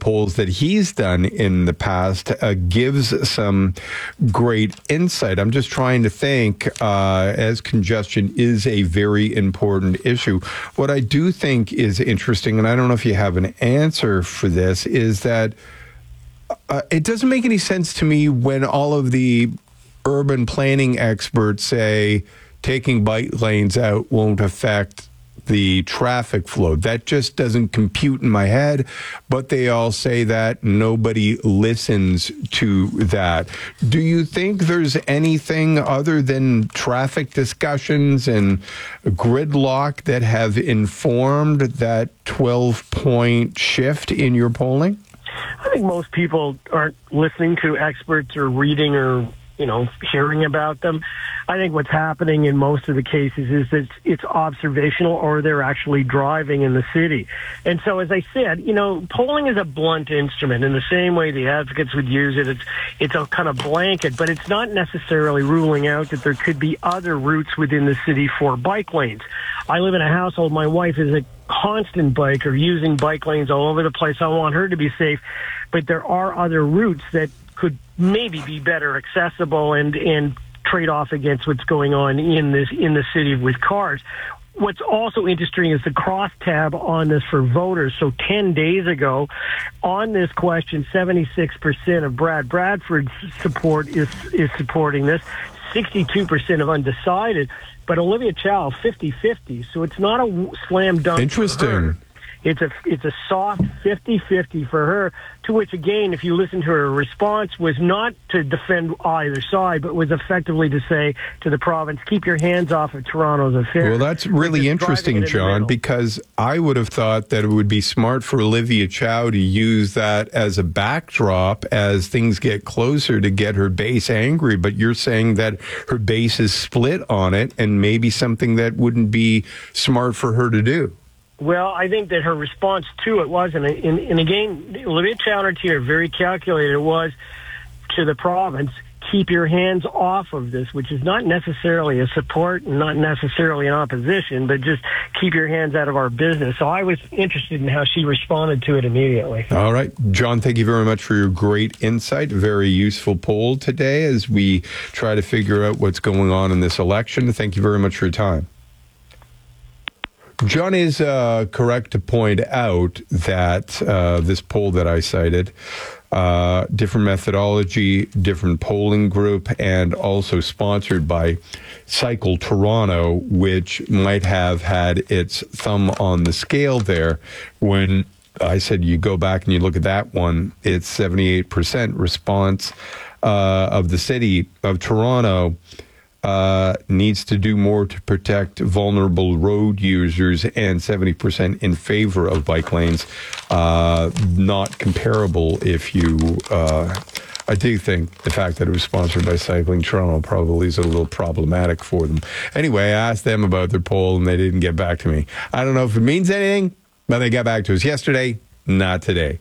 polls that he's done in the past gives some great insight. I'm just trying to think, as congestion is a very important issue. What I do think is interesting, and I don't know if you have an answer for this, is that it doesn't make any sense to me when all of the urban planning experts say taking bike lanes out won't affect the traffic flow. That just doesn't compute in my head, but they all say that. Nobody listens to that. Do you think there's anything other than traffic discussions and gridlock that have informed that 12-point shift in your polling? I think most people aren't listening to experts or reading or hearing about them. I think what's happening in most of the cases is that it's observational, or they're actually driving in the city. And so, as I said, polling is a blunt instrument in the same way the advocates would use it. It's a kind of blanket, but it's not necessarily ruling out that there could be other routes within the city for bike lanes. I live in a household. My wife is a constant biker, using bike lanes all over the place. I want her to be safe, but there are other routes that could maybe be better accessible and trade off against what's going on in the city with cars. What's also interesting is the crosstab on this for voters. So 10 days ago, on this question, 76% of Brad Bradford's support is supporting this, 62% of undecided, but Olivia Chow, 50-50. So it's not a slam dunk. Interesting. It's a soft 50-50 for her, to which, again, if you listen to her response, was not to defend either side, but was effectively to say to the province, keep your hands off of Toronto's affairs. Well, that's really interesting, John, because I would have thought that it would be smart for Olivia Chow to use that as a backdrop as things get closer to get her base angry. But you're saying that her base is split on it, and maybe something that wouldn't be smart for her to do. Well, I think that her response to it was, and again, Olivia Chow and her team are very calculated, was to the province, keep your hands off of this, which is not necessarily a support and not necessarily an opposition, but just keep your hands out of our business. So I was interested in how she responded to it immediately. All right. John, thank you very much for your great insight. Very useful poll today as we try to figure out what's going on in this election. Thank you very much for your time. John is correct to point out that this poll that I cited, different methodology, different polling group, and also sponsored by Cycle Toronto, which might have had its thumb on the scale there when I said you go back and you look at that one, it's 78% response of the city of Toronto needs to do more to protect vulnerable road users, and 70% in favor of bike lanes. Not comparable if you... I do think the fact that it was sponsored by Cycling Toronto probably is a little problematic for them. Anyway, I asked them about their poll, and they didn't get back to me. I don't know if it means anything, but they got back to us yesterday. Not today.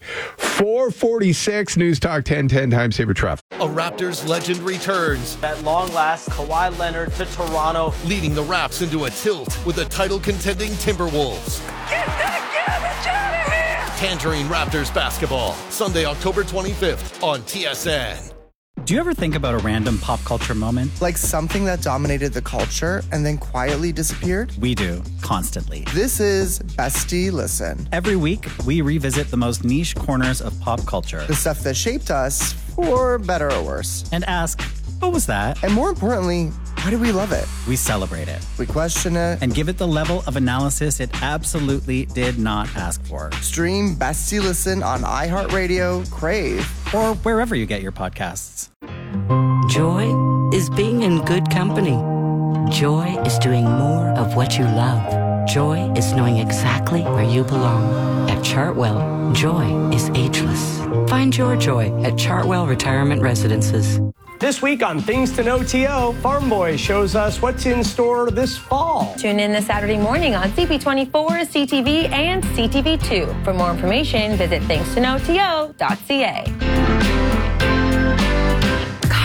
446 News Talk 1010 Time Saver Traffic. A Raptors legend returns. At long last, Kawhi Leonard to Toronto, leading the Raps into a tilt with the title-contending Timberwolves. Get that garbage out of here! Tangerine Raptors basketball, Sunday, October 25th on TSN. Do you ever think about a random pop culture moment? Like something that dominated the culture and then quietly disappeared? We do, constantly. This is Bestie Listen. Every week, we revisit the most niche corners of pop culture. The stuff that shaped us, for better or worse. And ask, what was that? And more importantly, why do we love it? We celebrate it. We question it. And give it the level of analysis it absolutely did not ask for. Stream Bestie Listen on iHeartRadio, Crave, or wherever you get your podcasts. Joy is being in good company. Joy is doing more of what you love. Joy is knowing exactly where you belong. At Chartwell, joy is ageless. Find your joy at Chartwell Retirement Residences. This week on Things to Know TO, Farm Boy shows us what's in store this fall. Tune in this Saturday morning on CP24, CTV, and CTV2. For more information, visit thingstoknowto.ca. Calling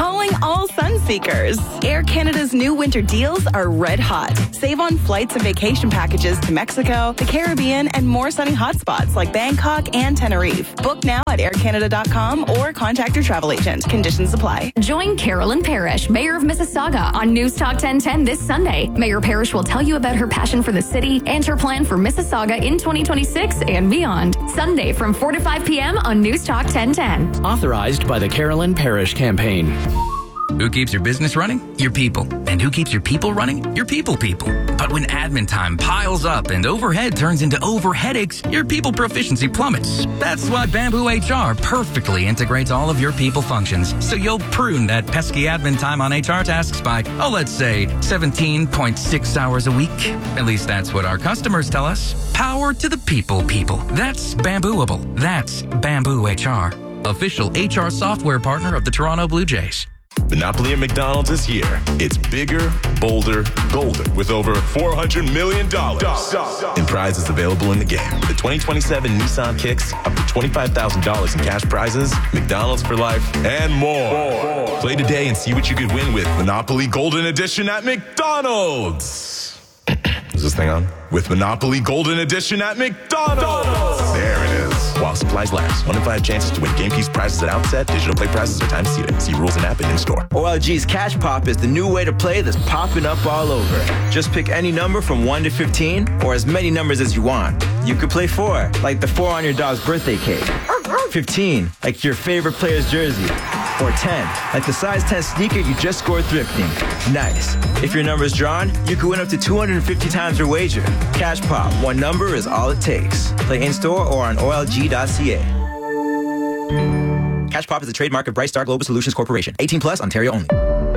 all sun seekers. Air Canada's new winter deals are red hot. Save on flights and vacation packages to Mexico, the Caribbean, and more sunny hotspots like Bangkok and Tenerife. Book now at aircanada.com or contact your travel agent. Conditions apply. Join Carolyn Parrish, Mayor of Mississauga, on News Talk 1010 this Sunday. Mayor Parrish will tell you about her passion for the city and her plan for Mississauga in 2026 and beyond. Sunday from 4 to 5 p.m. on News Talk 1010. Authorized by the Carolyn Parrish Campaign. Who keeps your business running? Your people. And who keeps your people running? Your people. But when admin time piles up and overhead turns into over headaches, your people proficiency plummets. That's why Bamboo HR perfectly integrates all of your people functions, so you'll prune that pesky admin time on HR tasks by, let's say 17.6 hours a week. At least that's what our customers tell us. Power to the people. That's Bambooable. That's Bamboo HR. Official HR software partner of the Toronto Blue Jays. Monopoly at McDonald's is here. It's bigger, bolder, golden, with over $400 million in prizes available in the game. With the 2027 Nissan Kicks, up to $25,000 in cash prizes, McDonald's for life, and more. Play today and see what you could win with Monopoly Golden Edition at McDonald's. Is this thing on? With Monopoly Golden Edition at McDonald's. There it is. While supplies last. 1 in 5 chances to win game piece prizes at outset. Digital play prizes are time seated. See rules and app in store. OLG's Cash Pop is the new way to play that's popping up all over. Just pick any number from 1 to 15 or as many numbers as you want. You could play 4, like the 4 on your dog's birthday cake. 15, like your favorite player's jersey. Or 10, like the size 10 sneaker you just scored thrifting. Nice. If your number's drawn, you could win up to 250 times your wager. Cash Pop, 1 number is all it takes. Play in-store or on OLG.ca. Cash Pop is a trademark of Bright Star Global Solutions Corporation. 18 plus, Ontario only.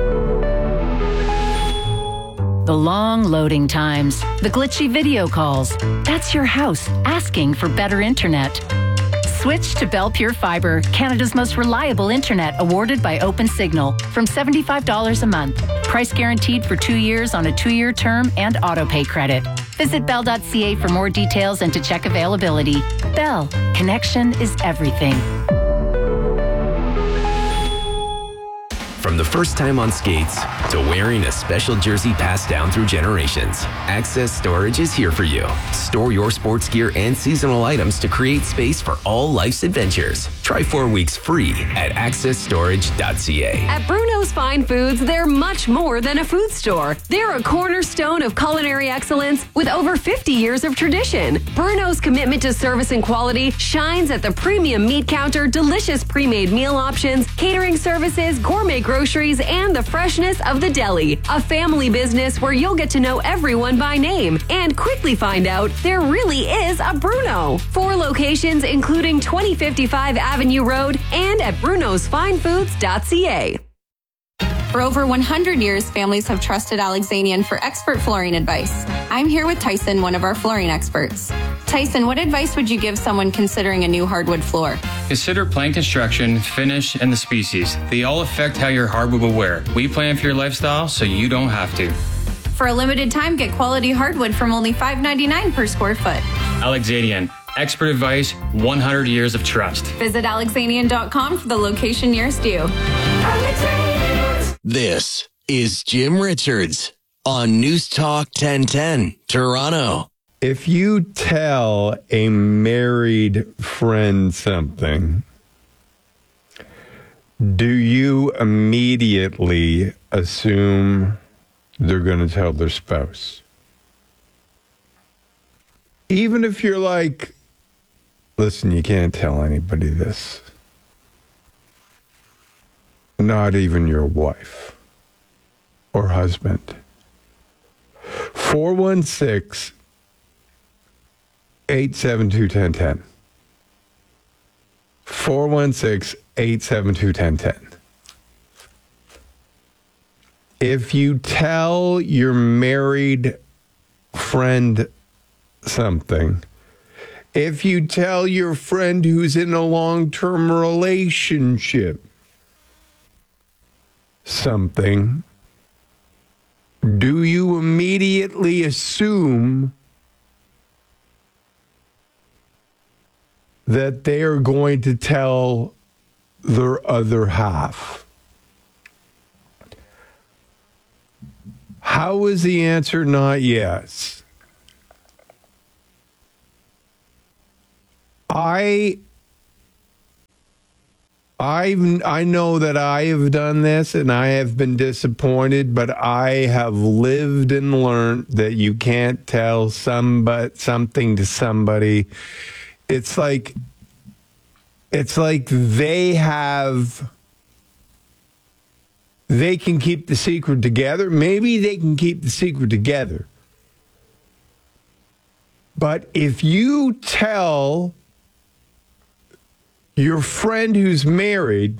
The long loading times, the glitchy video calls. That's your house asking for better internet. Switch to Bell Pure Fiber, Canada's most reliable internet, awarded by OpenSignal, from $75 a month. Price guaranteed for 2 years on a 2-year term and autopay credit. Visit bell.ca for more details and to check availability. Bell, connection is everything. From the first time on skates to wearing a special jersey passed down through generations, Access Storage is here for you. Store your sports gear and seasonal items to create space for all life's adventures. Try 4 weeks free at accessstorage.ca. At Bruno's Fine Foods, they're much more than a food store. They're a cornerstone of culinary excellence with over 50 years of tradition. Bruno's commitment to service and quality shines at the premium meat counter, delicious pre-made meal options, catering services, gourmet groceries, and the freshness of the deli. A family business where you'll get to know everyone by name and quickly find out there really is a Bruno. 4 locations, including 2055 Avenue Road and at brunosfinefoods.ca. For over 100 years, families have trusted Alexanian for expert flooring advice. I'm here with Tyson, one of our flooring experts. Tyson, what advice would you give someone considering a new hardwood floor? Consider plant construction, finish, and the species. They all affect how your hardwood will wear. We plan for your lifestyle so you don't have to. For a limited time, get quality hardwood from only $5.99 per square foot. Alexanian. Expert advice, 100 years of trust. Visit alexanian.com for the location nearest you. This is Jim Richards on News Talk 1010, Toronto. If you tell a married friend something, do you immediately assume they're going to tell their spouse? Even if you're like, listen, you can't tell anybody this. Not even your wife or husband. 416-872-1010. 416-872-1010. If you tell your married friend something, if you tell your friend who's in a long-term relationship something, do you immediately assume that they are going to tell their other half? How is the answer not yes? I know that I have done this and I have been disappointed, but I have lived and learned that you can't tell something to somebody. It's like they can keep the secret together. Maybe they can keep the secret together. But if you tell your friend who's married,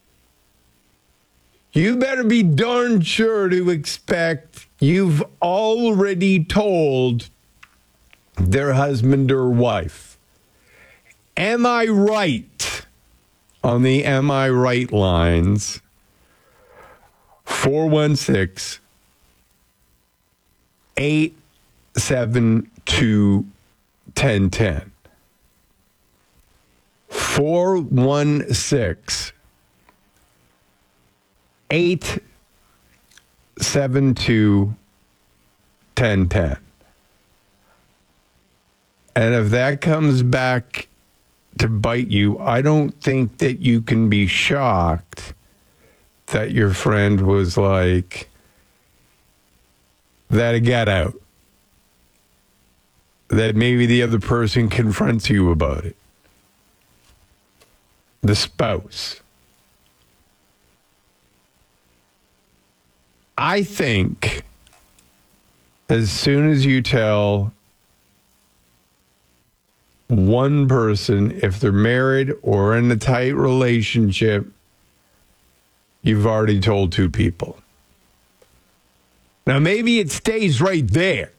you better be darn sure to expect you've already told their husband or wife. Am I right on the Am I Right lines? 416-872-1010. 416-872-1010. And if that comes back to bite you, I don't think that you can be shocked that your friend was like, that got out. That maybe the other person confronts you about it. The spouse. I think as soon as you tell one person, if they're married or in a tight relationship, you've already told two people. Now, maybe it stays right there.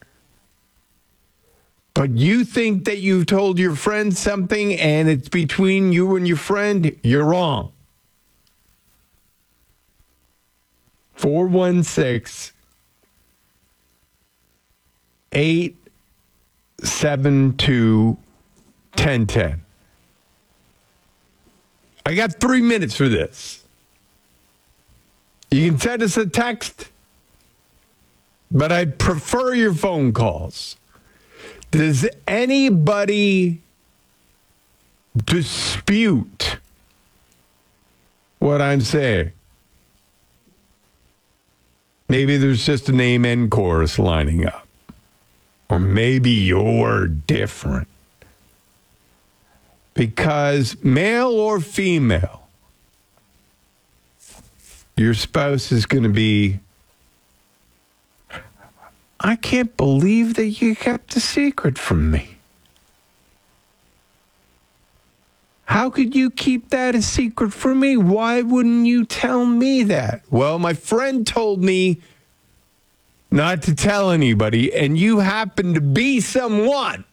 But you think that you've told your friend something and it's between you and your friend, you're wrong. 416-872-1010. I got 3 minutes for this. You can send us a text, but I prefer your phone calls. Does anybody dispute what I'm saying? Maybe there's just an amen chorus lining up. Or maybe you're different. Because male or female, your spouse is going to be, I can't believe that you kept a secret from me. How could you keep that a secret from me? Why wouldn't you tell me that? Well, my friend told me not to tell anybody, and you happen to be someone.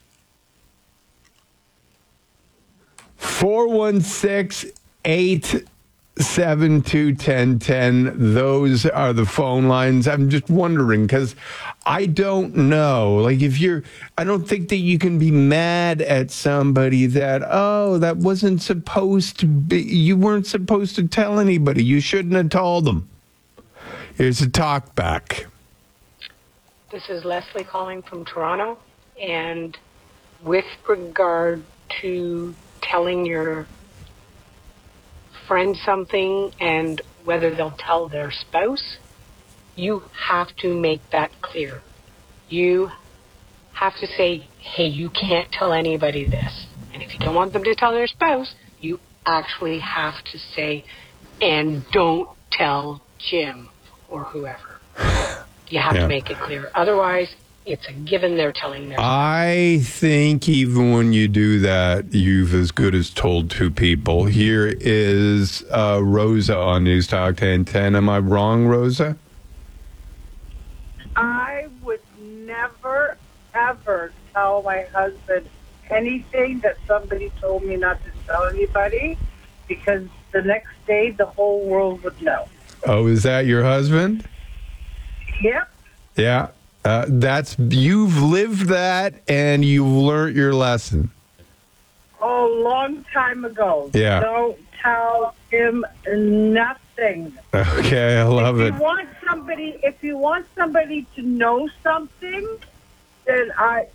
416-872-1010. Those are the phone lines. I'm just wondering because I don't know. Like I don't think that you can be mad at somebody that, that wasn't supposed to be, you weren't supposed to tell anybody. You shouldn't have told them. Here's a talk back. This is Leslie calling from Toronto. And with regard to telling your friend something and whether they'll tell their spouse, you have to make that clear. You have to say, hey, you can't tell anybody this. And if you don't want them to tell their spouse, you actually have to say, and don't tell Jim or whoever. You have to make it clear. Otherwise, it's a given they're telling their spouse. I think even when you do that, you've as good as told two people. Here is Rosa on News Talk 1010. Am I wrong, Rosa? I would never, ever tell my husband anything that somebody told me not to tell anybody, because the next day the whole world would know. Oh, is that your husband? Yep. Yeah. You've lived that and you've learned your lesson. Oh, a long time ago. Yeah. Don't tell him nothing. thing. Okay, I love it. If you want somebody to know something, then I'll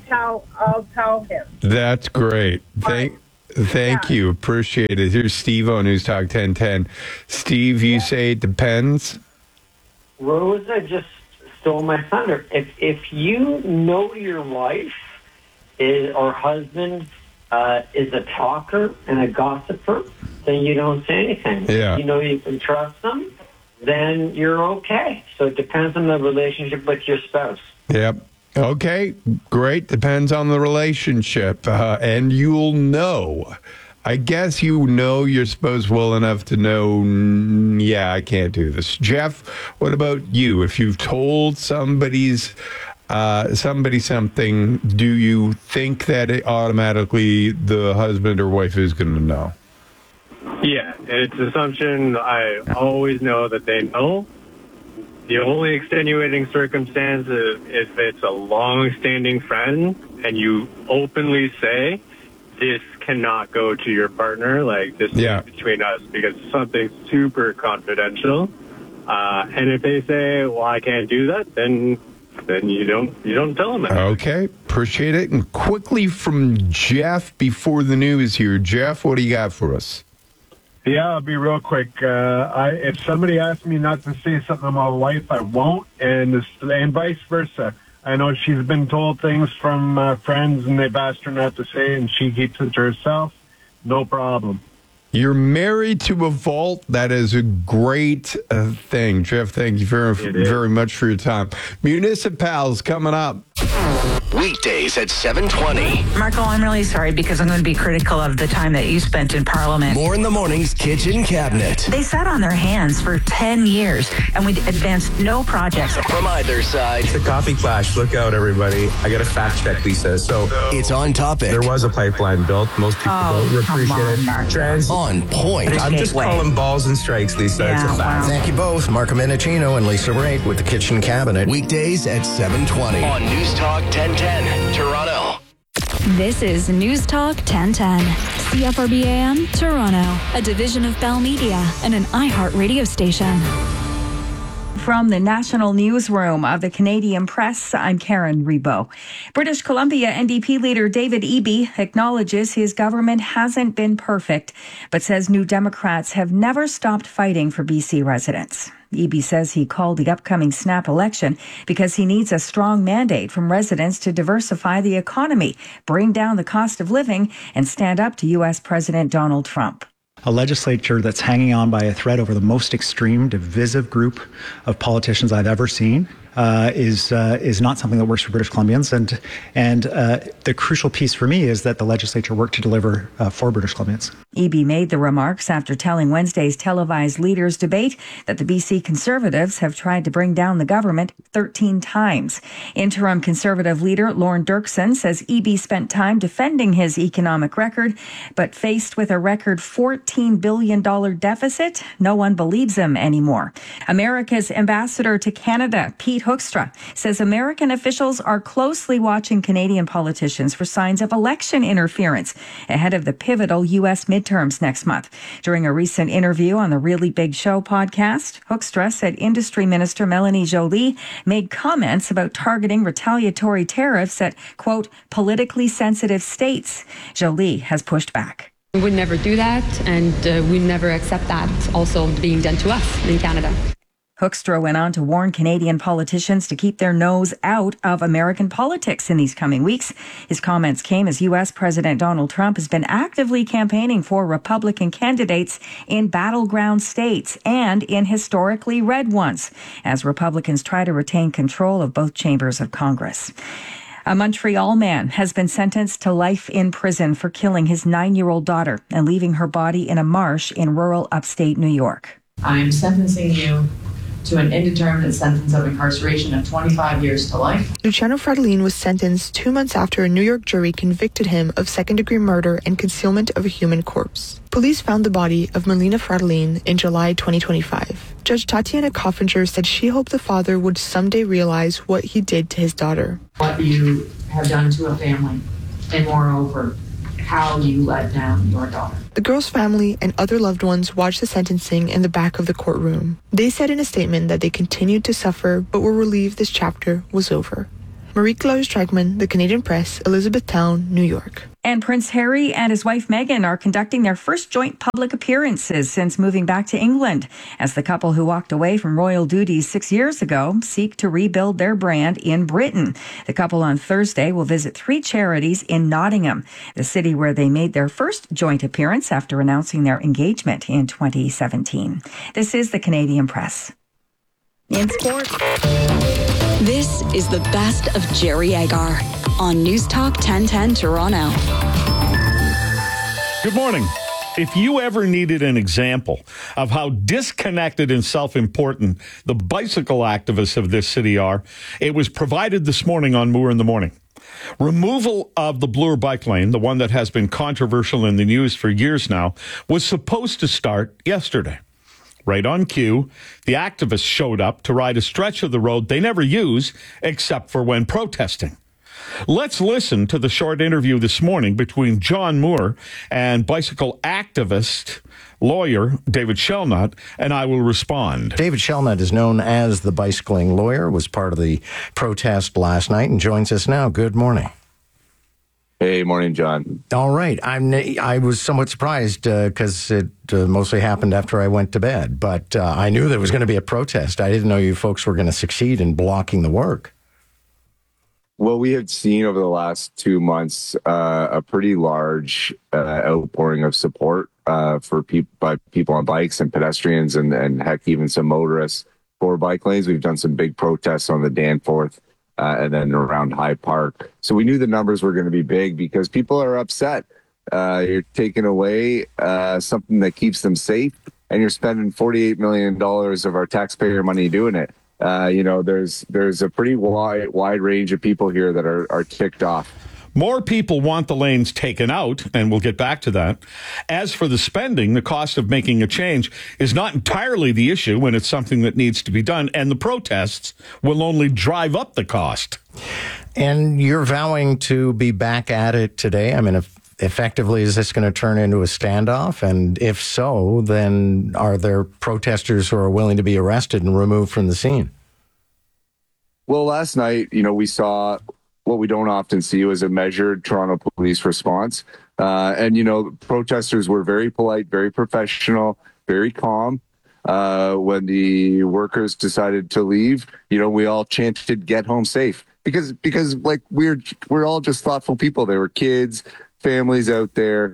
tell him. That's great. Thank you. Appreciate it. Here's Steve on News Talk 1010. Steve, you say it depends? Rosa just stole my thunder. If you know your wife or husband is a talker and a gossiper, then you don't say anything. Yeah. If you know you can trust them, then you're okay. So it depends on the relationship with your spouse. Yep. Okay, great. Depends on the relationship. And you'll know. I guess you're supposed well enough to know, yeah, I can't do this. Jeff, what about you? If you've told somebody something, do you think that it automatically the husband or wife is going to know? Yeah, it's an assumption. I always know that they know. The only extenuating circumstance is if it's a long-standing friend and you openly say, this cannot go to your partner, like this is between us because it's something super confidential. And if they say, well, I can't do that, then you don't tell them that. Okay, appreciate it. And quickly from Jeff before the news here. Jeff, what do you got for us? Yeah, I'll be real quick. If somebody asks me not to say something about my wife, I won't, and vice versa. I know she's been told things from friends, and they've asked her not to say, and she keeps it to herself. No problem. You're married to a vault. That is a great thing. Jeff, thank you very much for your time. Municipals coming up. Weekdays at 7:20. Marco, I'm really sorry because I'm going to be critical of the time that you spent in Parliament. More in the Morning's Kitchen Cabinet. They sat on their hands for 10 years, and we advanced no projects. From either side. It's a coffee clash. Look out, everybody. I got to fact check, Lisa. So it's on topic. There was a pipeline built. Most people don't appreciate it. On point. I'm just calling balls and strikes, Lisa. Yeah, it's a fact. Thank you both, Marco Minicino and Lisa Raitt with the Kitchen Cabinet. Weekdays at 7:20 on News Talk 1010, Toronto. This is News Talk 1010, CFRB AM, Toronto, a division of Bell Media and an iHeart radio station. From the National Newsroom of the Canadian Press, I'm Karen Rebo. British Columbia NDP leader David Eby acknowledges his government hasn't been perfect, but says New Democrats have never stopped fighting for BC residents. Eby says he called the upcoming snap election because he needs a strong mandate from residents to diversify the economy, bring down the cost of living, and stand up to U.S. President Donald Trump. A legislature that's hanging on by a thread over the most extreme, divisive group of politicians I've ever seen is not something that works for British Columbians. And the crucial piece for me is that the legislature worked to deliver for British Columbians. Eby made the remarks after telling Wednesday's televised leaders debate that the BC Conservatives have tried to bring down the government 13 times. Interim Conservative leader Lorne Dirksen says Eby spent time defending his economic record, but faced with a record $14 billion deficit, no one believes him anymore. America's ambassador to Canada, Pete Hoekstra, says American officials are closely watching Canadian politicians for signs of election interference ahead of the pivotal U.S. midterms next month. During a recent interview on the Really Big Show podcast, Hoekstra said Industry Minister Melanie Joly made comments about targeting retaliatory tariffs at, quote, politically sensitive states. Joly has pushed back. We would never do that, and we never accept that also being done to us in Canada. Hoekstra went on to warn Canadian politicians to keep their nose out of American politics in these coming weeks. His comments came as U.S. President Donald Trump has been actively campaigning for Republican candidates in battleground states and in historically red ones, as Republicans try to retain control of both chambers of Congress. A Montreal man has been sentenced to life in prison for killing his 9-year-old daughter and leaving her body in a marsh in rural upstate New York. I'm sentencing you to an indeterminate sentence of incarceration of 25 years to life. Luciano Fratellin was sentenced 2 months after a New York jury convicted him of second-degree murder and concealment of a human corpse. Police found the body of Melina Fratellin in July 2025. Judge Tatiana Coffinger said she hoped the father would someday realize what he did to his daughter. What you have done to a family, and moreover, how you let down your daughter. The girl's family and other loved ones watched the sentencing in the back of the courtroom. They said in a statement that they continued to suffer but were relieved this chapter was over. Marie-Claude Stragman, The Canadian Press, Elizabethtown, New York. And Prince Harry and his wife Meghan are conducting their first joint public appearances since moving back to England, as the couple who walked away from royal duties 6 years ago seek to rebuild their brand in Britain. The couple on Thursday will visit 3 charities in Nottingham, the city where they made their first joint appearance after announcing their engagement in 2017. This is the Canadian Press. In sports. This is the best of Jerry Agar on News Talk 1010 Toronto. Good morning. If you ever needed an example of how disconnected and self-important the bicycle activists of this city are, it was provided this morning on Moore in the Morning. Removal of the Bloor bike lane, the one that has been controversial in the news for years now, was supposed to start yesterday. Right on cue, the activists showed up to ride a stretch of the road they never use except for when protesting. Let's listen to the short interview this morning between John Moore and bicycle activist lawyer David Shelnut, and I will respond. David Shelnut is known as the bicycling lawyer, was part of the protest last night and joins us now. Good morning. Hey, morning, John. All right. I was somewhat surprised because it mostly happened after I went to bed, but I knew there was going to be a protest. I didn't know you folks were going to succeed in blocking the work. Well, we have seen over the last 2 months a pretty large outpouring of support for people on bikes and pedestrians and heck, even some motorists for bike lanes. We've done some big protests on the Danforth and then around High Park. So we knew the numbers were going to be big because people are upset. You're taking away something that keeps them safe, and you're spending $48 million of our taxpayer money doing it. There's a pretty wide range of people here that are ticked off. More people want the lanes taken out, and we'll get back to that. As for the spending, the cost of making a change is not entirely the issue when it's something that needs to be done, and the protests will only drive up the cost. And you're vowing to be back at it today. I mean, effectively, is this going to turn into a standoff? And if so, then are there protesters who are willing to be arrested and removed from the scene? Well, last night, we saw what we don't often see was a measured Toronto police response. Protesters were very polite, very professional, very calm. When the workers decided to leave, we all chanted, "Get home safe." Because we're all just thoughtful people. There were kids, families out there.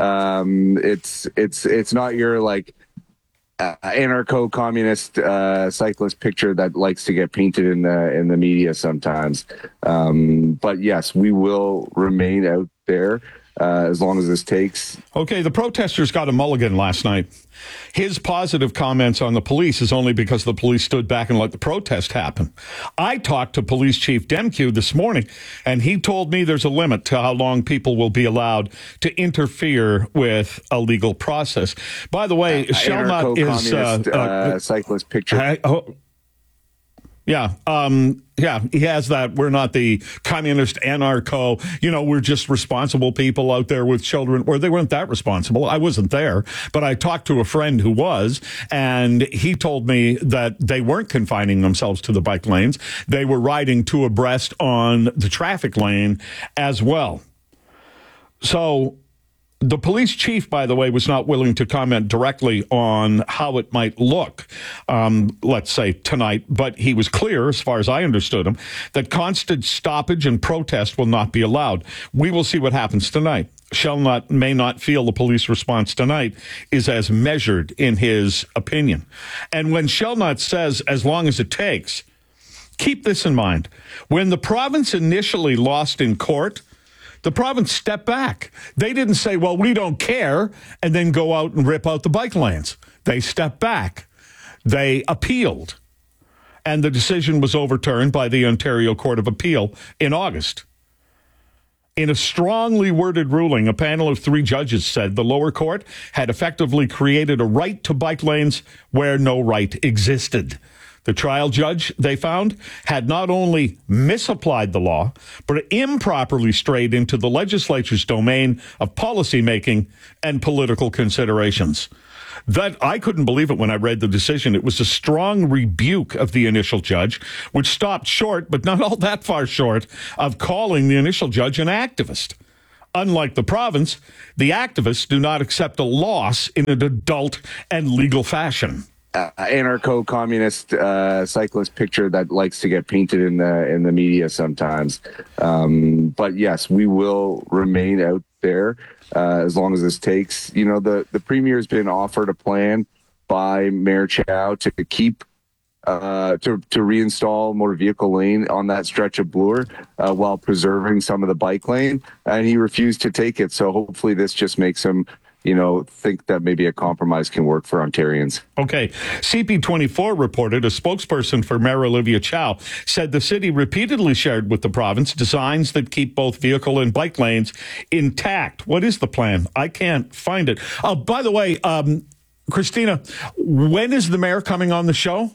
It's not your anarcho-communist cyclist picture that likes to get painted in the media sometimes. But yes, we will remain out there as long as this takes. Okay, the protesters got a mulligan last night. His positive comments on the police is only because the police stood back and let the protest happen. I talked to Police Chief Demkew this morning, and he told me there's a limit to how long people will be allowed to interfere with a legal process. By the way, Shelnut is cyclist picture. Yeah, he has that. We're not the communist anarcho, we're just responsible people out there with children. Or they weren't that responsible. I wasn't there, but I talked to a friend who was, and he told me that they weren't confining themselves to the bike lanes. They were riding two abreast on the traffic lane as well. So the police chief, by the way, was not willing to comment directly on how it might look, let's say, tonight. But he was clear, as far as I understood him, that constant stoppage and protest will not be allowed. We will see what happens tonight. Shelnut may not feel the police response tonight is as measured in his opinion. And when Shelnut says, as long as it takes, keep this in mind. When the province initially lost in court, the province stepped back. They didn't say, well, we don't care, and then go out and rip out the bike lanes. They stepped back. They appealed. And the decision was overturned by the Ontario Court of Appeal in August. In a strongly worded ruling, a panel of 3 judges said the lower court had effectively created a right to bike lanes where no right existed. The trial judge, they found, had not only misapplied the law, but improperly strayed into the legislature's domain of policymaking and political considerations. That I couldn't believe it when I read the decision. It was a strong rebuke of the initial judge, which stopped short, but not all that far short, of calling the initial judge an activist. Unlike the province, the activists do not accept a loss in an adult and legal fashion. Anarcho-communist cyclist picture that likes to get painted in the media sometimes. But yes, we will remain out there as long as this takes. You know, the premier has been offered a plan by Mayor Chow to keep to reinstall motor vehicle lane on that stretch of Bloor while preserving some of the bike lane, and he refused to take it. So hopefully this just makes him, you know, think that maybe a compromise can work for Ontarians. Okay. CP24 reported a spokesperson for Mayor Olivia Chow said the city repeatedly shared with the province designs that keep both vehicle and bike lanes intact. What is the plan? I can't find it. Oh, by the way, Christina, when is the mayor coming on the show?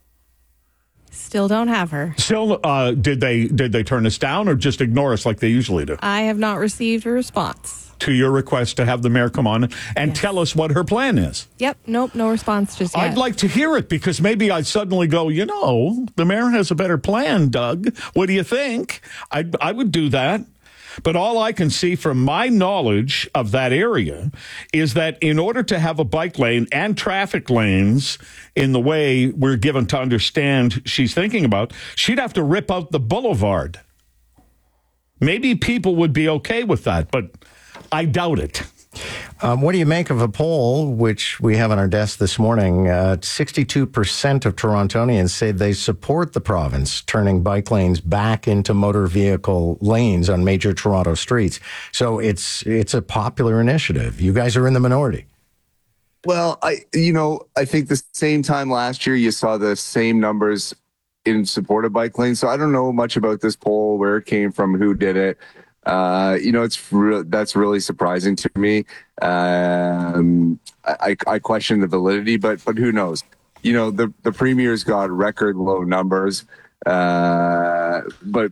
Still don't have her. Still, did they turn us down or just ignore us like they usually do? I have not received a response to your request to have the mayor come on and tell us what her plan is. Yep. Nope. No response just yet. I'd like to hear it because maybe I'd suddenly go, you know, the mayor has a better plan, Doug. What do you think? I would do that. But all I can see from my knowledge of that area is that in order to have a bike lane and traffic lanes in the way we're given to understand she's thinking about, she'd have to rip out the boulevard. Maybe people would be okay with that, but I doubt it. What do you make of a poll, which we have on our desk this morning? 62% of Torontonians say they support the province turning bike lanes back into motor vehicle lanes on major Toronto streets. So it's a popular initiative. You guys are in the minority. Well, I think the same time last year, you saw the same numbers in support of bike lanes. So I don't know much about this poll, where it came from, who did it. That's really surprising to me. I question the validity, but who knows? You know, the premier's got record low numbers, but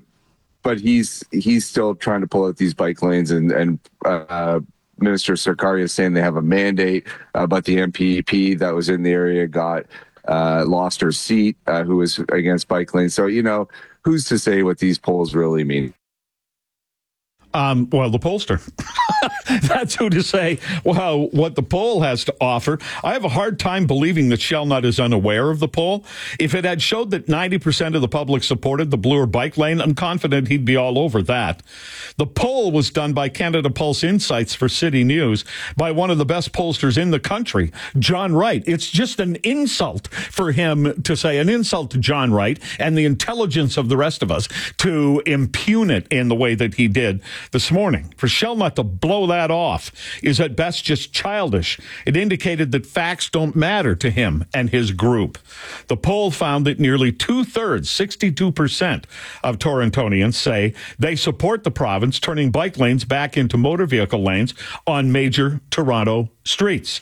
he's still trying to pull out these bike lanes, and Minister Sarkaria is saying they have a mandate, but the MPP that was in the area lost her seat, who was against bike lanes. So, you know, who's to say what these polls really mean? Well, the pollster. That's who to say, well, what the poll has to offer. I have a hard time believing that Shellnut is unaware of the poll. If it had showed that 90% of the public supported the Bloor bike lane, I'm confident he'd be all over that. The poll was done by Canada Pulse Insights for City News by one of the best pollsters in the country, John Wright. It's just an insult for him to say, an insult to John Wright and the intelligence of the rest of us to impugn it in the way that he did this morning. For Shellnut to blow that off is at best just childish. It indicated that facts don't matter to him and his group. The poll found that nearly 2/3, 62% of Torontonians say they support the province turning bike lanes back into motor vehicle lanes on major Toronto streets.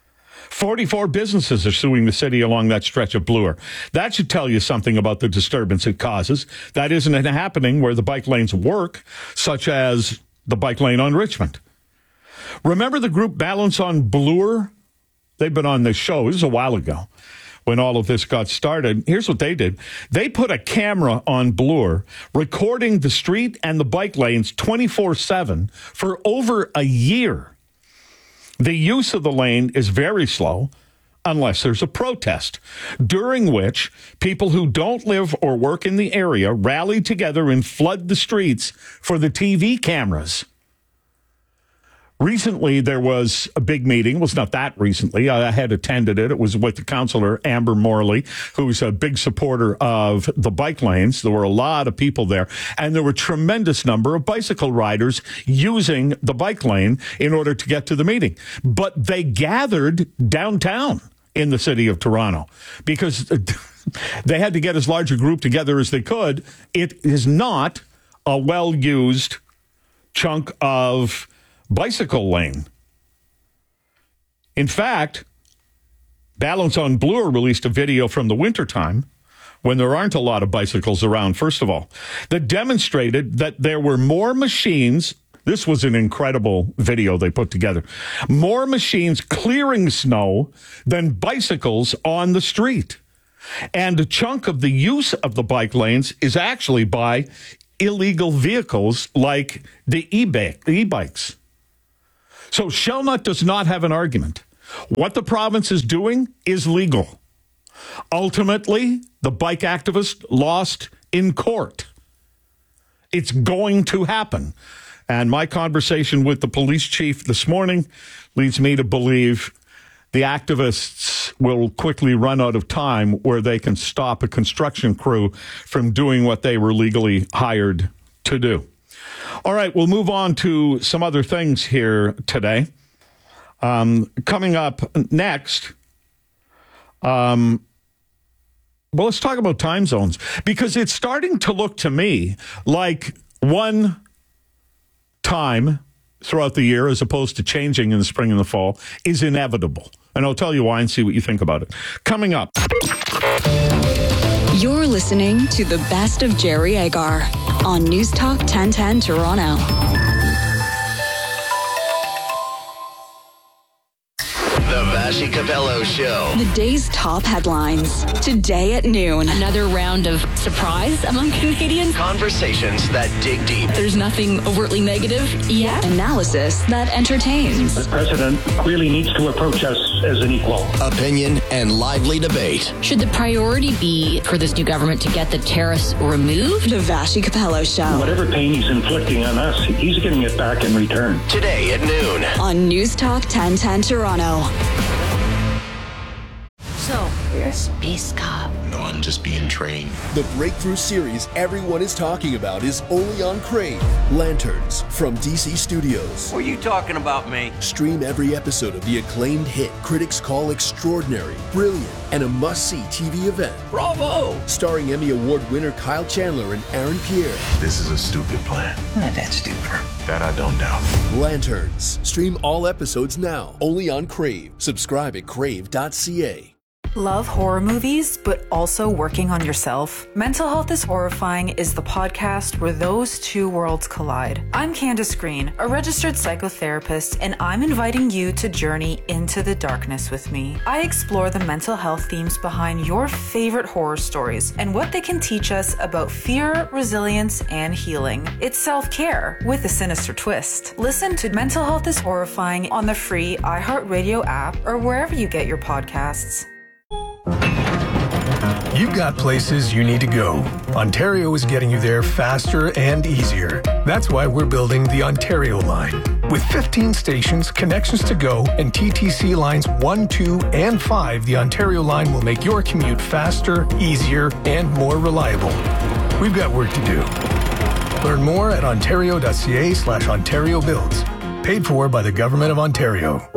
44 businesses are suing the city along that stretch of Bloor. That should tell you something about the disturbance it causes. That isn't happening where the bike lanes work, such as the bike lane on Richmond. Remember the group Balance on Bloor? They've been on this show. This was a while ago when all of this got started. Here's what they did. They put a camera on Bloor, recording the street and the bike lanes 24/7 for over a year. The use of the lane is very slow unless there's a protest, during which people who don't live or work in the area rally together and flood the streets for the TV cameras. Recently, there was a big meeting. It was not that recently. I had attended it. It was with the councillor, Amber Morley, who's a big supporter of the bike lanes. There were a lot of people there, and there were a tremendous number of bicycle riders using the bike lane in order to get to the meeting. But they gathered downtown in the city of Toronto because they had to get as large a group together as they could. It is not a well-used chunk of bicycle lane. In fact, Balance on Bloor released a video from the wintertime when there aren't a lot of bicycles around, first of all, that demonstrated that there were more machines. This was an incredible video they put together. More machines clearing snow than bicycles on the street. And a chunk of the use of the bike lanes is actually by illegal vehicles like the e-bikes. So Shellnut does not have an argument. What the province is doing is legal. Ultimately, the bike activist lost in court. It's going to happen. And my conversation with the police chief this morning leads me to believe the activists will quickly run out of time where they can stop a construction crew from doing what they were legally hired to do. All right, we'll move on to some other things here today. Coming up next, well, let's talk about time zones, because it's starting to look to me like one time throughout the year, as opposed to changing in the spring and the fall, is inevitable. And I'll tell you why and see what you think about it. Coming up. You're listening to the best of Jerry Agar on News Talk 1010 Toronto. The Vashi Capello Show. The day's top headlines. Today at noon. Another round of surprise among Canadians. Conversations that dig deep. There's nothing overtly negative yet. Analysis that entertains. The president clearly needs to approach us as an equal. Opinion and lively debate. Should the priority be for this new government to get the tariffs removed? The Vashi Capello Show. Whatever pain he's inflicting on us, he's getting it back in return. Today at noon. On News Talk 1010 Toronto. So, you're a space cop. No, I'm just being trained. The breakthrough series everyone is talking about is only on Crave. Lanterns from DC Studios. What are you talking about, me? Stream every episode of the acclaimed hit critics call extraordinary, brilliant, and a must-see TV event. Bravo! Starring Emmy Award winner Kyle Chandler and Aaron Pierre. This is a stupid plan. Not that stupid. That I don't doubt. Lanterns. Stream all episodes now. Only on Crave. Subscribe at crave.ca. Love horror movies, but also working on yourself? Mental Health is Horrifying is the podcast where those two worlds collide. I'm Candace Green, a registered psychotherapist, and I'm inviting you to journey into the darkness with me. I explore the mental health themes behind your favorite horror stories and what they can teach us about fear, resilience, and healing. It's self-care with a sinister twist. Listen to Mental Health is Horrifying on the free iHeartRadio app or wherever you get your podcasts. You've got places you need to go. Ontario is getting you there faster and easier. That's why we're building the Ontario line. With 15 stations, connections to go, and TTC lines 1, 2, and 5, the Ontario line will make your commute faster, easier, and more reliable. We've got work to do. Learn more at ontario.ca/Ontario Builds. Paid for by the Government of Ontario.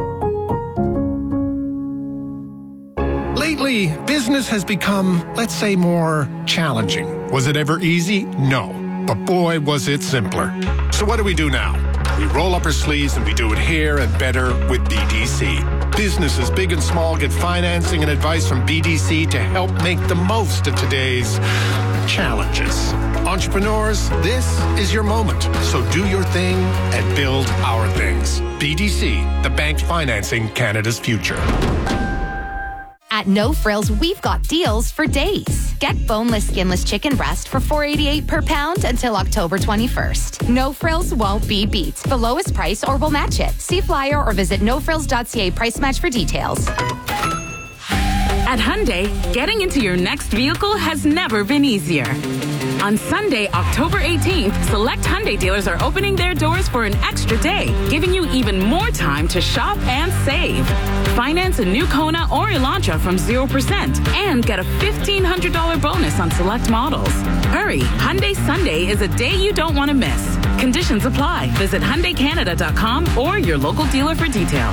Lately, business has become, let's say, more challenging. Was it ever easy? No. But boy, was it simpler. So what do we do now? We roll up our sleeves and we do it here and better with BDC. Businesses big and small get financing and advice from BDC to help make the most of today's challenges. Entrepreneurs, this is your moment. So do your thing and build our things. BDC, the bank financing Canada's future. At No Frills, we've got deals for days. Get boneless, skinless chicken breast for $4.88 per pound until October 21st. No Frills won't be beat. The lowest price or we'll match it. See flyer or visit nofrills.ca price match for details. At Hyundai, getting into your next vehicle has never been easier. On Sunday, October 18th, select Hyundai dealers are opening their doors for an extra day, giving you even more time to shop and save. Finance a new Kona or Elantra from 0% and get a $1,500 bonus on select models. Hurry, Hyundai Sunday is a day you don't want to miss. Conditions apply. Visit HyundaiCanada.com or your local dealer for details.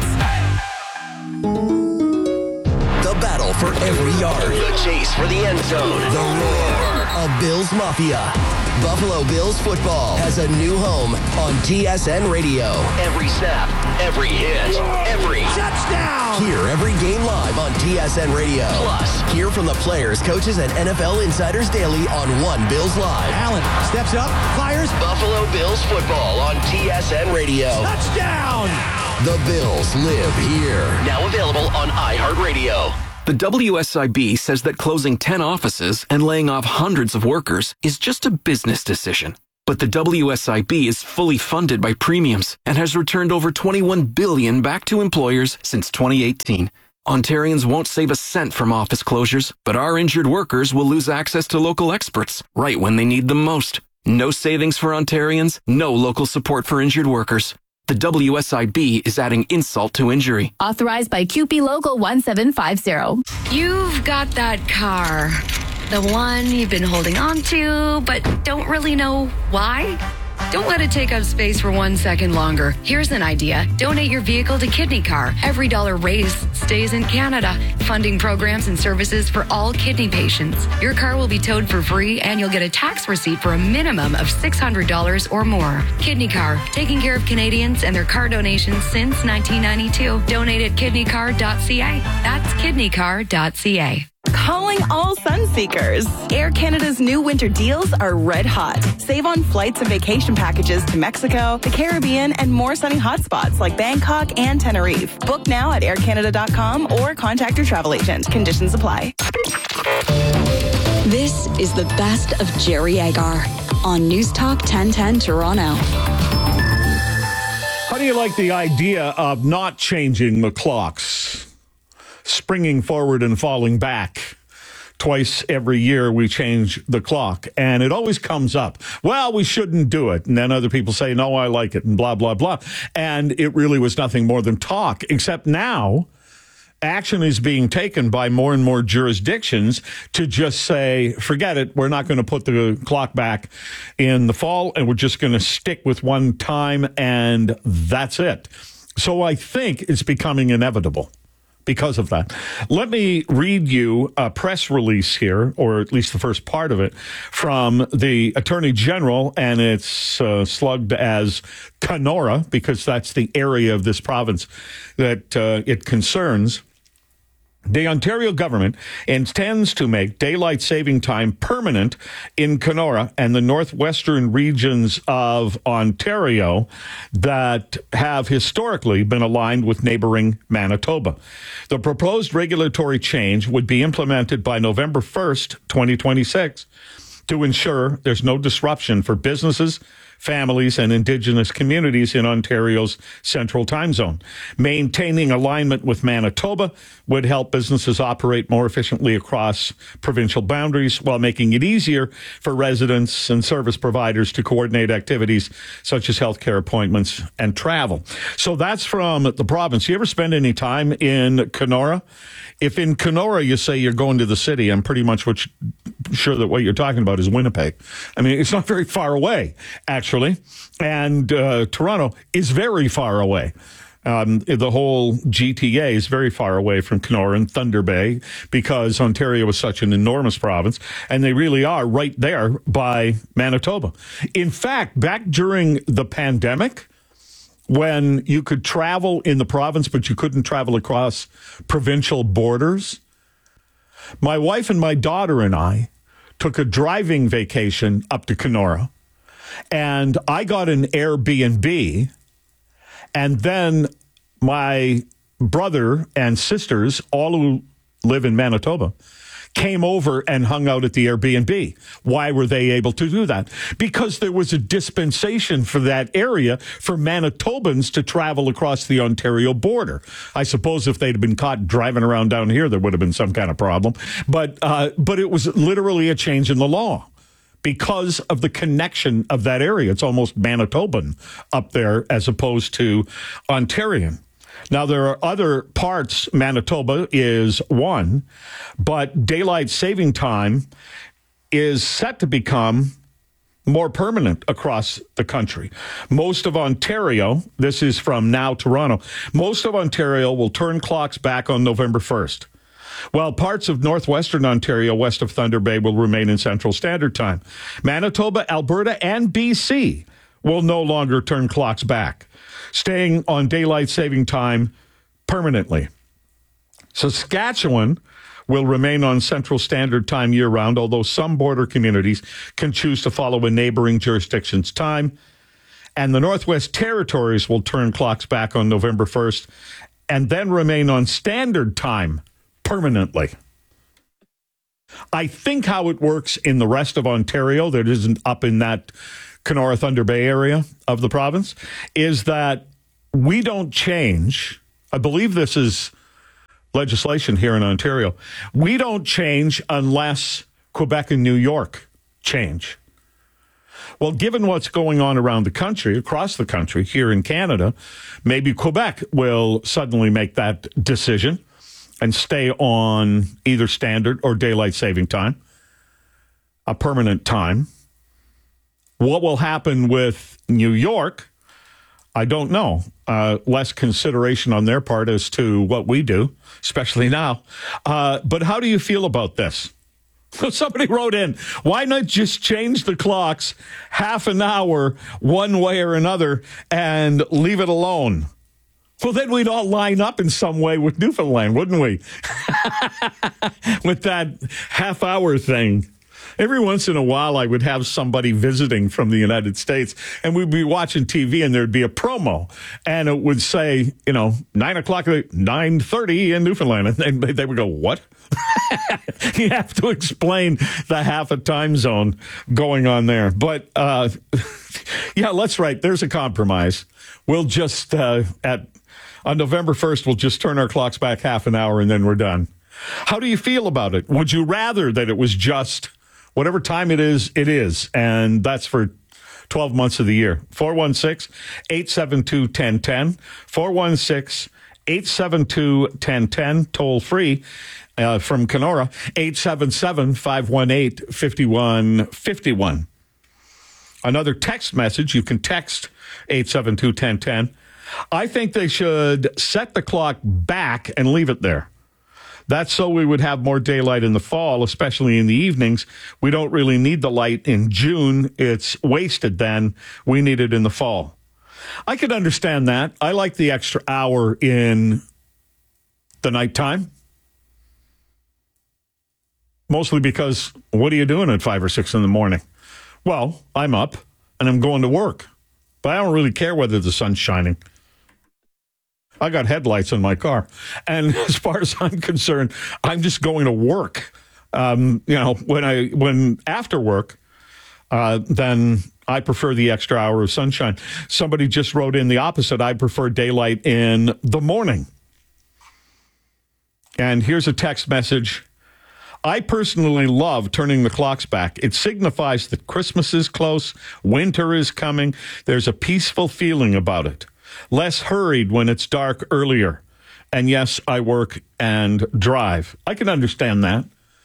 The battle for every yard. The chase for the end zone. The roar of Bills Mafia. Buffalo Bills football has a new home on TSN Radio. Every snap, every hit, every touchdown. Hear every game live on on TSN Radio. Plus, hear from the players, coaches, and NFL insiders daily on One Bills Live. Allen steps up, fires. Buffalo Bills football on TSN Radio. Touchdown! The Bills live here. Now available on iHeartRadio. The WSIB says that closing 10 offices and laying off hundreds of workers is just a business decision. But the WSIB is fully funded by premiums and has returned over $21 billion back to employers since 2018. Ontarians won't save a cent from office closures, but our injured workers will lose access to local experts right when they need them most. No savings for Ontarians, no local support for injured workers. The WSIB is adding insult to injury. Authorized by QP Local 1750. You've got that car. The one you've been holding on to, but don't really know why? Don't let it take up space for 1 second longer. Here's an idea. Donate your vehicle to Kidney Car. Every dollar raised stays in Canada, funding programs and services for all kidney patients. Your car will be towed for free, and you'll get a tax receipt for a minimum of $600 or more. Kidney Car, taking care of Canadians and their car donations since 1992. Donate at kidneycar.ca. That's kidneycar.ca. Calling all sun seekers. Air Canada's new winter deals are red hot. Save on flights and vacation packages to Mexico, the Caribbean, and more sunny hotspots like Bangkok and Tenerife. Book now at aircanada.com or contact your travel agent. Conditions apply. This is the best of Jerry Agar on News Talk 1010 Toronto. How do you like the idea of not changing the clocks? Springing forward and falling back. Twice every year we change the clock, and it always comes up. Well, we shouldn't do it. And then other people say, no, I like it, and blah, blah, blah. And it really was nothing more than talk, except now action is being taken by more and more jurisdictions to just say, forget it, we're not going to put the clock back in the fall, and we're just going to stick with one time, and that's it. So I think it's becoming inevitable. Because of that. Let me read you a press release here, or at least the first part of it, from the Attorney General, and it's slugged as Kenora, because that's the area of this province that it concerns. The Ontario government intends to make daylight saving time permanent in Kenora and the northwestern regions of Ontario that have historically been aligned with neighboring Manitoba. The proposed regulatory change would be implemented by November 1st, 2026, to ensure there's no disruption for businesses, families, and Indigenous communities in Ontario's central time zone. Maintaining alignment with Manitoba would help businesses operate more efficiently across provincial boundaries while making it easier for residents and service providers to coordinate activities such as healthcare appointments and travel. So that's from the province. You ever spend any time in Kenora? If in Kenora you say you're going to the city, I'm pretty much sure that what you're talking about is Winnipeg. I mean, it's not very far away, actually. And Toronto is very far away. The whole GTA is very far away from Kenora and Thunder Bay because Ontario is such an enormous province, and they really are right there by Manitoba. In fact, back during the pandemic, when you could travel in the province, but you couldn't travel across provincial borders, my wife and my daughter and I took a driving vacation up to Kenora, and I got an Airbnb, and then my brother and sisters, all who live in Manitoba, came over and hung out at the Airbnb. Why were they able to do that? Because there was a dispensation for that area for Manitobans to travel across the Ontario border. I suppose if they'd been caught driving around down here, there would have been some kind of problem. But it was literally a change in the law because of the connection of that area. It's almost Manitoban up there as opposed to Ontarian. Now, there are other parts. Manitoba is one, but daylight saving time is set to become more permanent across the country. Most of Ontario, this is from Now Toronto, most of Ontario will turn clocks back on November 1st. While parts of northwestern Ontario west of Thunder Bay will remain in Central Standard Time. Manitoba, Alberta, and BC will no longer turn clocks back, staying on daylight saving time permanently. Saskatchewan will remain on Central Standard Time year-round, although some border communities can choose to follow a neighboring jurisdiction's time. And the Northwest Territories will turn clocks back on November 1st and then remain on Standard Time permanently. I think how it works in the rest of Ontario that isn't up in that Kenora Thunder Bay area of the province is that we don't change. I believe this is legislation here in Ontario. We don't change unless Quebec and New York change. Well, given what's going on around the country, across the country, here in Canada, maybe Quebec will suddenly make that decision and stay on either standard or daylight saving time, a permanent time. What will happen with New York, I don't know. Less consideration on their part as to what we do, especially now. But how do you feel about this? Somebody wrote in, why not just change the clocks half an hour one way or another and leave it alone? Well, then we'd all line up in some way with Newfoundland, wouldn't we? With that half-hour thing. Every once in a while, I would have somebody visiting from the United States, and we'd be watching TV, and there'd be a promo, and it would say, 9 o'clock, 9:30 in Newfoundland, and they would go, what? You have to explain the half a time zone going on there. But, yeah, let's write. There's a compromise. We'll just, on November 1st, we'll just turn our clocks back half an hour, and then we're done. How do you feel about it? Would you rather that it was just whatever time it is, and that's for 12 months of the year? 416-872-1010. 416-872-1010, toll free from Kenora, 877-518-5151. Another text message, you can text 872-1010. I think they should set the clock back and leave it there. That's so we would have more daylight in the fall, especially in the evenings. We don't really need the light in June. It's wasted then. We need it in the fall. I could understand that. I like the extra hour in the nighttime. Mostly because what are you doing at 5 or 6 in the morning? Well, I'm up and I'm going to work. But I don't really care whether the sun's shining. I got headlights in my car. And as far as I'm concerned, I'm just going to work. When after work, then I prefer the extra hour of sunshine. Somebody just wrote in the opposite. I prefer daylight in the morning. And here's a text message. I personally love turning the clocks back. It signifies that Christmas is close, winter is coming. There's a peaceful feeling about it. Less hurried when it's dark earlier. And yes, I work and drive. I can understand that.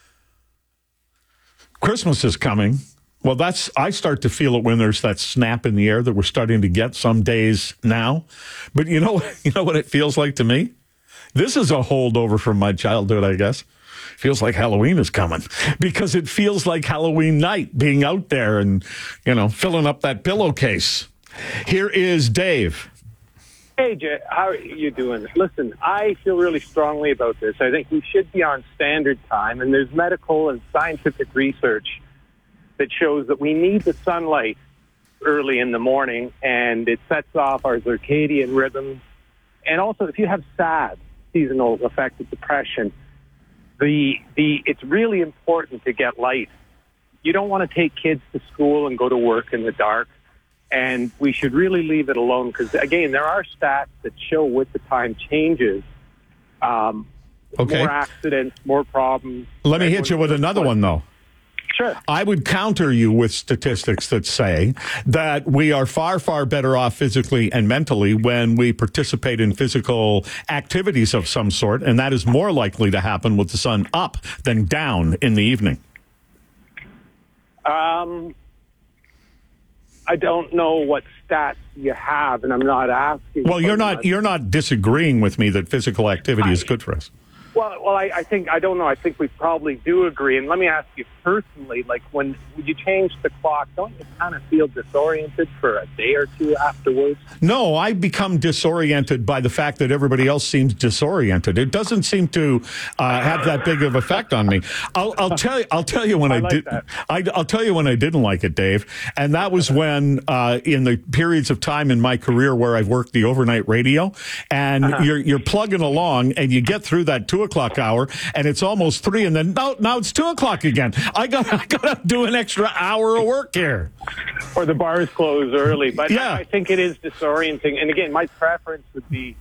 Christmas is coming. Well, I start to feel it when there's that snap in the air that we're starting to get some days now. But you know what it feels like to me? This is a holdover from my childhood, I guess. Feels like Halloween is coming because it feels like Halloween night, being out there and, filling up that pillowcase. Here is Dave. Hey, Jay, how are you doing? Listen, I feel really strongly about this. I think we should be on standard time, and there's medical and scientific research that shows that we need the sunlight early in the morning, and it sets off our circadian rhythms. And also, if you have SAD, seasonal affective depression, it's really important to get light. You don't want to take kids to school and go to work in the dark. And we should really leave it alone because, again, there are stats that show with the time changes, more accidents, more problems. Let me hit you with another one, though. Sure. I would counter you with statistics that say that we are far, far better off physically and mentally when we participate in physical activities of some sort, and that is more likely to happen with the sun up than down in the evening. I don't know what stats you have, and I'm not asking. Well, you're not disagreeing with me that physical activity is good for us. Well, I think, I don't know. I think we probably do agree. And let me ask you personally, like when you change the clock, don't you kind of feel disoriented for a day or two afterwards? No, I become disoriented by the fact that everybody else seems disoriented. It doesn't seem to have that big of effect on me. I'll tell you when I'll tell you when I didn't like it, Dave. And that was when in the periods of time in my career where I've worked the overnight radio, and you're plugging along and you get through that 2:00 hour and it's almost 3, and then now it's 2:00 again. I gotta do an extra hour of work here. Or the bars close early. But yeah. I think it is disorienting. And again, my preference would be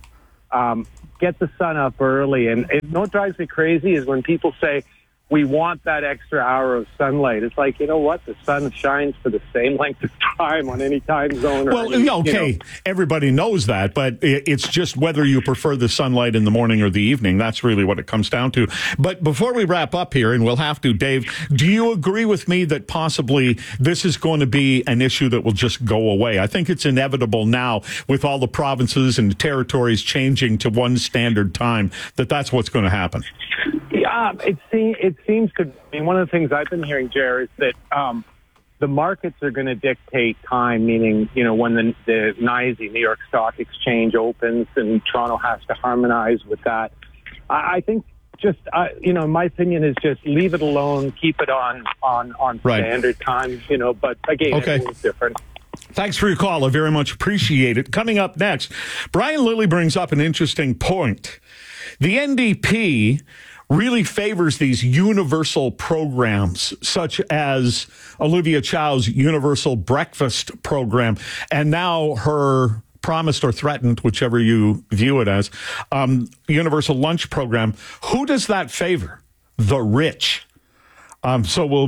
get the sun up early. And what drives me crazy is when people say, we want that extra hour of sunlight. It's like, you know what? The sun shines for the same length of time on any time zone. Everybody knows that, but it's just whether you prefer the sunlight in the morning or the evening. That's really what it comes down to. But before we wrap up here, and we'll have to, Dave, do you agree with me that possibly this is going to be an issue that will just go away? I think it's inevitable now with all the provinces and territories changing to one standard time that's what's going to happen. Yeah, it seems to be. One of the things I've been hearing, Jer, is that the markets are going to dictate time, meaning, when the NYSE, New York Stock Exchange, opens and Toronto has to harmonize with that. I think just, my opinion is just leave it alone, keep it on standard time, but again, everyone's different. Thanks for your call. I very much appreciate it. Coming up next, Brian Lilly brings up an interesting point. The NDP really favors these universal programs, such as Olivia Chow's Universal Breakfast program, and now her promised or threatened, whichever you view it as, Universal Lunch program. Who does that favor? The rich. And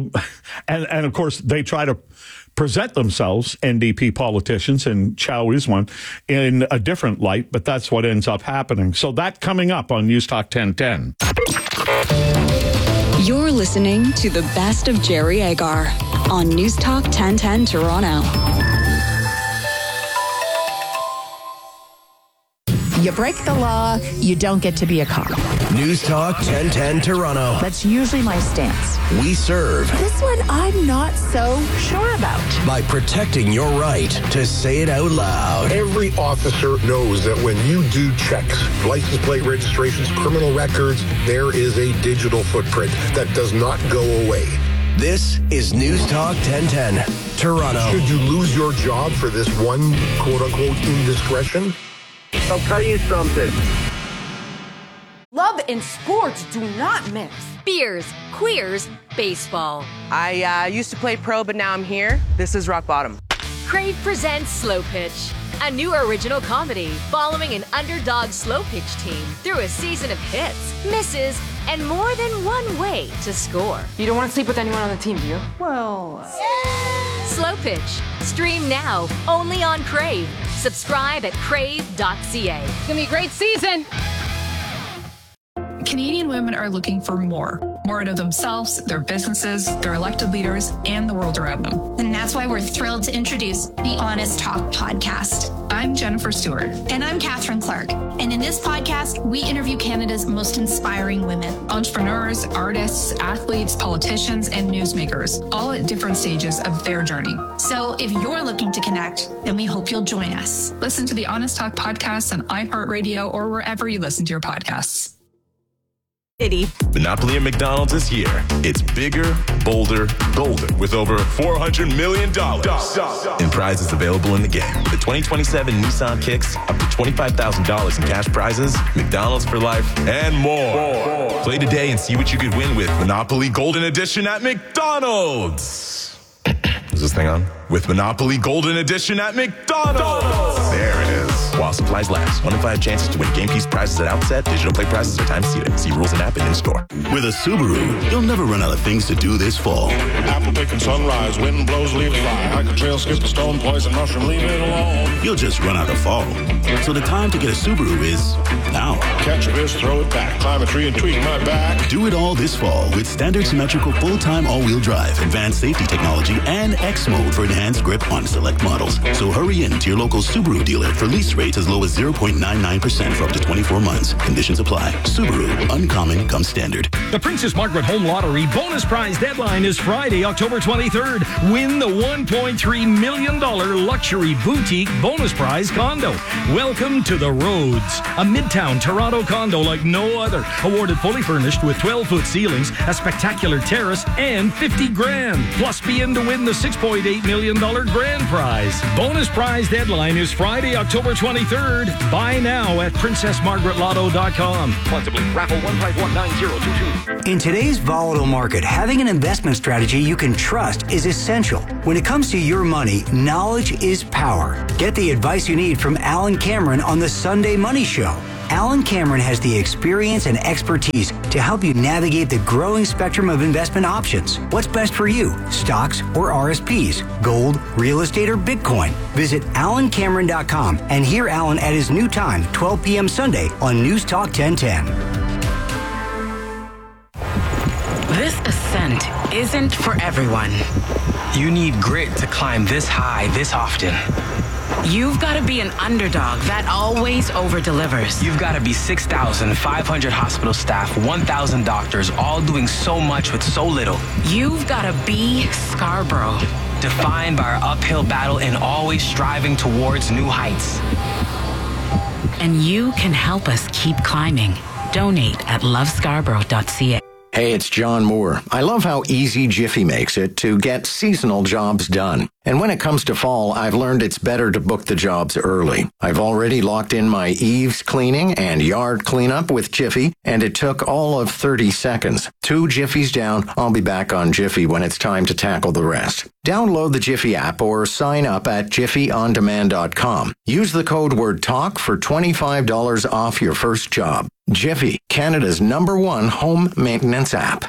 of course, they try to present themselves, NDP politicians, and Chow is one, in a different light, but that's what ends up happening. So that coming up on News Talk 1010. You're listening to the best of Jerry Agar on News Talk 1010 Toronto. You break the law, you don't get to be a cop. News Talk 1010 Toronto. That's usually my stance. We serve. This one I'm not so sure about. By protecting your right to say it out loud. Every officer knows that when you do checks, license plate registrations, criminal records, there is a digital footprint that does not go away. This is News Talk 1010 Toronto. Should you lose your job for this one quote-unquote indiscretion? I'll tell you something. Love and sports do not mix. Beers, queers, baseball. I used to play pro, but now I'm here. This is rock bottom. Crave presents Slow Pitch, a new original comedy following an underdog slow pitch team through a season of hits, misses, and more than one way to score. You don't want to sleep with anyone on the team, do you? Well... Slow Pitch. Stream now, only on Crave. Subscribe at crave.ca. It's going to be a great season. Canadian women are looking for more out of themselves, their businesses, their elected leaders, and the world around them. And that's why we're thrilled to introduce the Honest Talk podcast. I'm Jennifer Stewart. And I'm Catherine Clark. And in this podcast, we interview Canada's most inspiring women. Entrepreneurs, artists, athletes, politicians, and newsmakers, all at different stages of their journey. So if you're looking to connect, then we hope you'll join us. Listen to the Honest Talk podcast on iHeartRadio or wherever you listen to your podcasts. Monopoly at McDonald's is here. It's bigger, bolder, golden, with over $400 million in prizes available in the game. With the 2027 Nissan Kicks, up to $25,000 in cash prizes, McDonald's for life, and more. Play today and see what you could win with Monopoly Golden Edition at McDonald's. Is this thing on? With Monopoly Golden Edition at McDonald's. There it is. While supplies last. 1 in 5 chances to win game piece prizes at outset. Digital play prizes are time seated. See rules and app and in-store. With a Subaru, you'll never run out of things to do this fall. Apple picking sunrise, wind blows, leaves fly. Hiking trail, skip the stone, poison mushroom, leave it alone. You'll just run out of fall. So the time to get a Subaru is now. Catch a fish, throw it back. Climb a tree and tweak my back. Do it all this fall with standard symmetrical full-time all-wheel drive, advanced safety technology, and X-Mode for enhanced grip on select models. So hurry in to your local Subaru dealer for lease rates rates as low as 0.99% for up to 24 months. Conditions apply. Subaru. Uncommon comes standard. The Princess Margaret Home Lottery bonus prize deadline is Friday, October 23rd. Win the $1.3 million luxury boutique bonus prize condo. Welcome to the Rhodes, a midtown Toronto condo like no other. Awarded fully furnished with 12-foot ceilings, a spectacular terrace, and $50,000. Plus, be in to win the $6.8 million grand prize. Bonus prize deadline is Friday, October 23rd. Buy now at PrincessMargaretLotto.com. Flexibly, raffle 1519022. In today's volatile market, having an investment strategy you can trust is essential. When it comes to your money, knowledge is power. Get the advice you need from Alan Cameron on the Sunday Money Show. Alan Cameron has the experience and expertise to help you navigate the growing spectrum of investment options. What's best for you? Stocks or RSPs? Gold, real estate, or Bitcoin? Visit AlanCameron.com and hear Alan at his new time, 12 p.m. Sunday on News Talk 1010. This ascent isn't for everyone. You need grit to climb this high this often. You've got to be an underdog that always over-delivers. You've got to be 6,500 hospital staff, 1,000 doctors, all doing so much with so little. You've got to be Scarborough. Defined by our uphill battle and always striving towards new heights. And you can help us keep climbing. Donate at lovescarborough.ca. Hey, it's John Moore. I love how easy Jiffy makes it to get seasonal jobs done. And when it comes to fall, I've learned it's better to book the jobs early. I've already locked in my eaves cleaning and yard cleanup with Jiffy, and it took all of 30 seconds. 2 Jiffies down, I'll be back on Jiffy when it's time to tackle the rest. Download the Jiffy app or sign up at jiffyondemand.com. Use the code word TALK for $25 off your first job. Jiffy, Canada's #1 home maintenance app.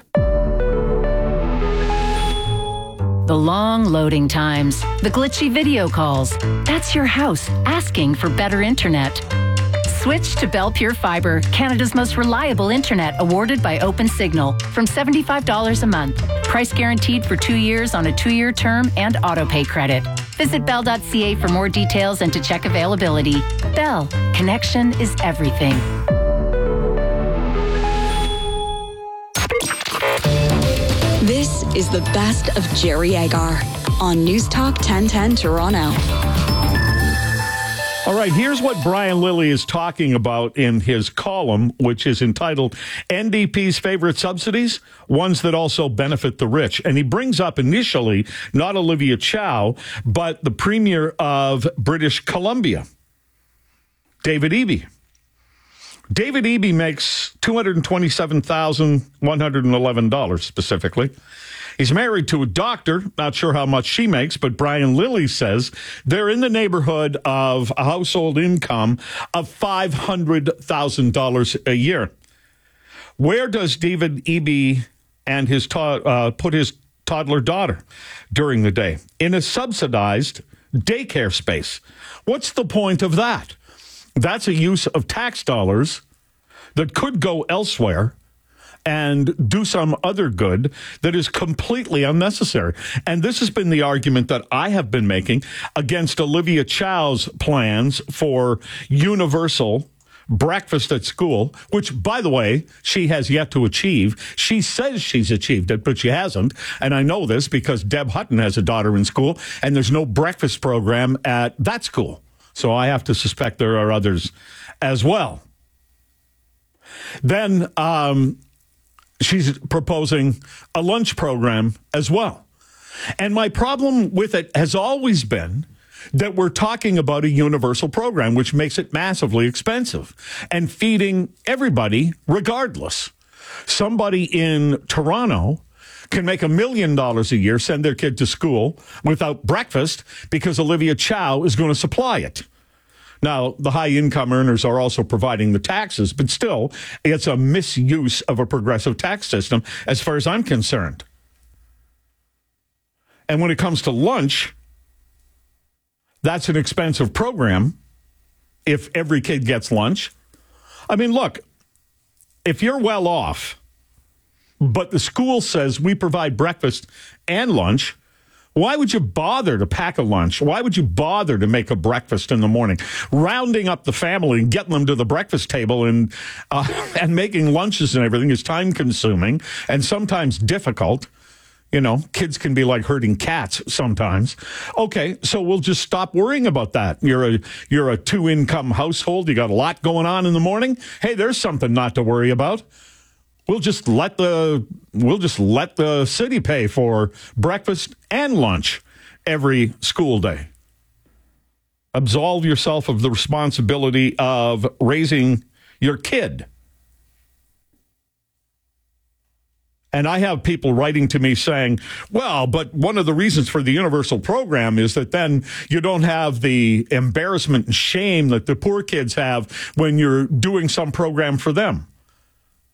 The long loading times, the glitchy video calls. That's your house asking for better internet. Switch to Bell Pure Fiber, Canada's most reliable internet, awarded by OpenSignal, from $75 a month. Price guaranteed for 2 years on a 2-year term and autopay credit. Visit bell.ca for more details and to check availability. Bell, connection is everything. This is the best of Jerry Agar on News Talk 1010 Toronto. All right, here's what Brian Lilley is talking about in his column, which is entitled NDP's Favorite Subsidies, Ones That Also Benefit the Rich. And he brings up initially not Olivia Chow, but the Premier of British Columbia, David Eby. David Eby makes $227,111 specifically. He's married to a doctor, not sure how much she makes, but Brian Lilley says they're in the neighborhood of a household income of $500,000 a year. Where does David Eby and his put his toddler daughter during the day? In a subsidized daycare space. What's the point of that? That's a use of tax dollars that could go elsewhere and do some other good that is completely unnecessary. And this has been the argument that I have been making against Olivia Chow's plans for universal breakfast at school, which, by the way, she has yet to achieve. She says she's achieved it, but she hasn't. And I know this because Deb Hutton has a daughter in school, and there's no breakfast program at that school. So I have to suspect there are others as well. Then she's proposing a lunch program as well. And my problem with it has always been that we're talking about a universal program, which makes it massively expensive and feeding everybody regardless. Somebody in Toronto can make $1 million a year, send their kid to school without breakfast because Olivia Chow is going to supply it. Now, the high-income earners are also providing the taxes, but still, it's a misuse of a progressive tax system as far as I'm concerned. And when it comes to lunch, that's an expensive program if every kid gets lunch. I mean, look, if you're well off, but the school says we provide breakfast and lunch, Why would you bother to pack a lunch? Why would you bother to make a breakfast in the morning? Rounding up the family and getting them to the breakfast table and making lunches and everything is time-consuming and sometimes difficult. You know, kids can be like herding cats sometimes. Okay, so we'll just stop worrying about that. You're a two-income household. You got a lot going on in the morning. Hey, there's something not to worry about. We'll just let the city pay for breakfast and lunch every school day. Absolve yourself of the responsibility of raising your kid. And I have people writing to me saying, well, but one of the reasons for the universal program is that then you don't have the embarrassment and shame that the poor kids have when you're doing some program for them.